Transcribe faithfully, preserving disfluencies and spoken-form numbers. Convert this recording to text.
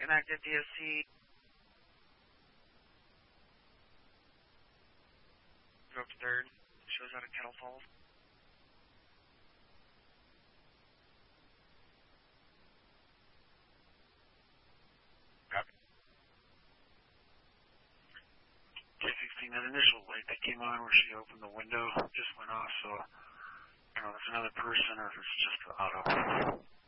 inactive D S C. Go up to third. Shows out of Kettle Falls. Copy. K sixteen, that initial light that came on where she opened the window just went off, so I don't know if it's another person or if it's just the auto.